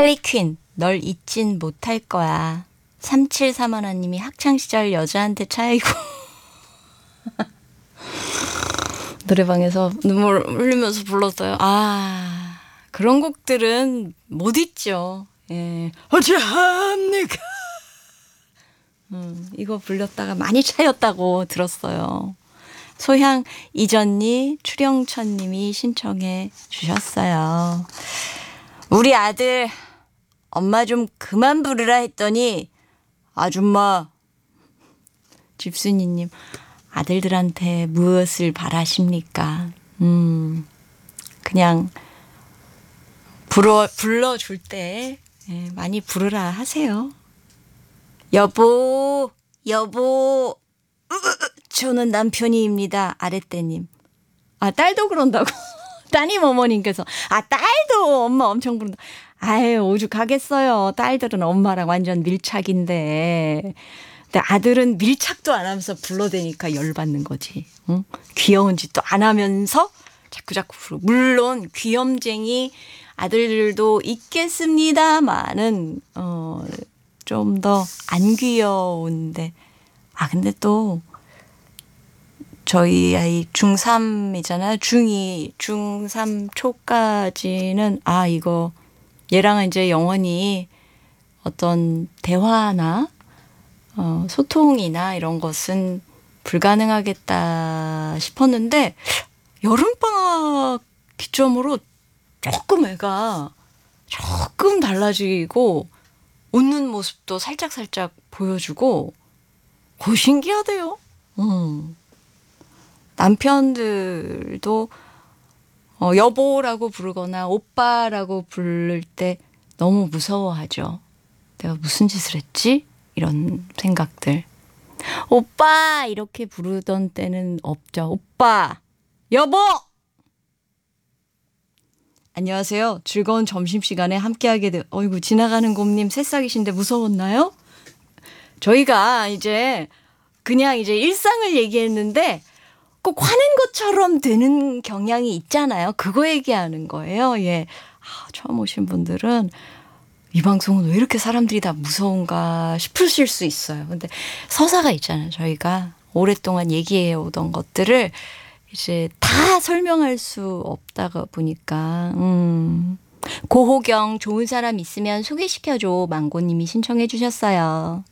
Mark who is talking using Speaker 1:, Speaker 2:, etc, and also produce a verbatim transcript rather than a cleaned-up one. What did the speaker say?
Speaker 1: 할리퀸 널 잊진 못할 거야. 삼칠삼 하나님이 학창시절 여자한테 차이고 노래방에서 눈물 흘리면서 불렀어요. 아, 그런 곡들은 못 잊죠. 예. 어찌합니까? 음, 이거 불렸다가 많이 차였다고 들었어요. 소향 이전니 추령천님이 신청해 주셨어요. 우리 아들 엄마 좀 그만 부르라 했더니 아줌마 집순이님 아들들한테 무엇을 바라십니까? 음, 그냥 불러, 불러줄 때 예, 많이 부르라 하세요. 여보, 여보, 저는 남편이입니다. 아랫대님. 아, 딸도 그런다고. 따님 어머님께서. 아, 딸도 엄마 엄청 부른다. 아유, 오죽하겠어요. 딸들은 엄마랑 완전 밀착인데. 근데 아들은 밀착도 안 하면서 불러대니까 열받는 거지. 응? 귀여운 짓도 안 하면서 자꾸자꾸 부르. 물론 귀염쟁이 아들들도 있겠습니다만은 어, 좀 더 안 귀여운데. 아, 근데 또 저희 아이 중삼이잖아요. 중이, 중삼 초까지는 아, 이거 얘랑은 이제 영원히 어떤 대화나 어, 소통이나 이런 것은 불가능하겠다 싶었는데 여름방학 기점으로 조금 애가 조금 달라지고 웃는 모습도 살짝살짝 보여주고 고 신기하대요. 음. 남편들도 어, 여보라고 부르거나 오빠라고 부를 때 너무 무서워하죠. 내가 무슨 짓을 했지? 이런 생각들. 오빠 이렇게 부르던 때는 없죠. 오빠, 여보! 안녕하세요. 즐거운 점심시간에 함께하게 돼. 어이구, 지나가는 곰님 새싹이신데 무서웠나요? 저희가 이제 그냥 이제 일상을 얘기했는데 꼭 화낸 것처럼 되는 경향이 있잖아요. 그거 얘기하는 거예요. 예. 아, 처음 오신 분들은 이 방송은 왜 이렇게 사람들이 다 무서운가 싶으실 수 있어요. 근데 서사가 있잖아요. 저희가 오랫동안 얘기해 오던 것들을 이제 다 설명할 수 없다가 보니까 음. 고호경 좋은 사람 있으면 소개시켜줘. 망고님이 신청해 주셨어요.